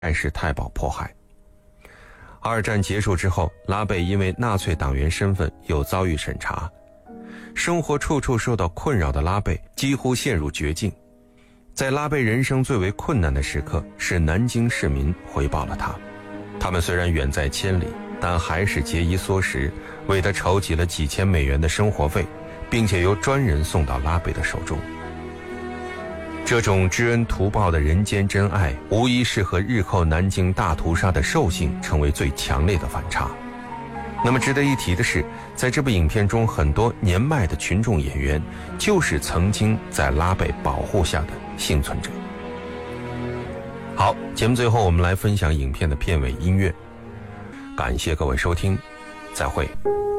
盖世太保迫害。二战结束之后，拉贝因为纳粹党员身份又遭遇审查，生活处处受到困扰的拉贝几乎陷入绝境。在拉贝人生最为困难的时刻，是南京市民回报了他。他们虽然远在千里，但还是节衣缩食，为他筹集了几千美元的生活费，并且由专人送到拉贝的手中。这种知恩图报的人间真爱，无疑是和日寇南京大屠杀的兽性成为最强烈的反差。那么值得一提的是，在这部影片中，很多年迈的群众演员就是曾经在拉贝保护下的幸存者。好，节目最后我们来分享影片的片尾音乐。感谢各位收听，再会。